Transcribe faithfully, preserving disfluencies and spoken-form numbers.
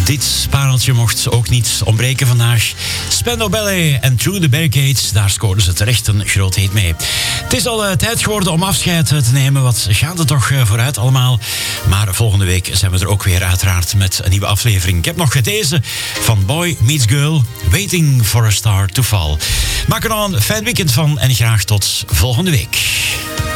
Dit pareltje mocht ook niet ontbreken vandaag. Spandau Ballet en Through the Barricades, daar scoorden ze terecht een groot hit mee. Het is al uh, tijd geworden om afscheid te nemen. Wat gaat het toch uh, vooruit allemaal? Maar volgende week zijn we er ook weer uiteraard met een nieuwe aflevering. Ik heb nog deze van Boy Meets Girl, Waiting for a Star to Fall. Maak er nog een fijn weekend van en graag tot volgende week.